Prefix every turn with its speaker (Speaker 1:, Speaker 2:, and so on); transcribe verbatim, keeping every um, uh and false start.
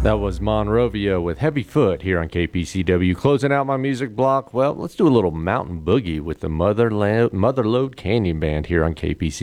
Speaker 1: That was Monrovia with Heavy Foot here on K P C W. Closing out my music block, well, let's do a little mountain boogie with the Motherlo- Motherlode Canyon Band here on K P C W.